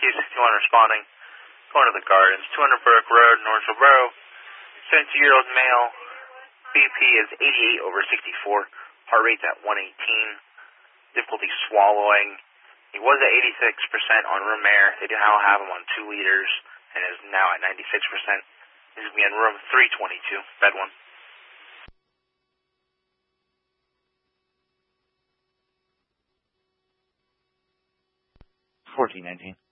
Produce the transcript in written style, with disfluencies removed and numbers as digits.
261 responding. Going to the Gardens, 200 Burke Road, Northborough. 72-year-old male. BP is 88 over 64. Heart rate's at 118. Difficulty swallowing. He was at 86% on room air. They now have him on 2 liters and is now at 96%. He's going to be in room 322, bed 1. 1419.